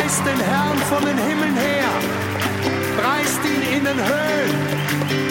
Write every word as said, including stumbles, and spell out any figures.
Preist den Herrn von den Himmeln her, preist ihn in den Höhen.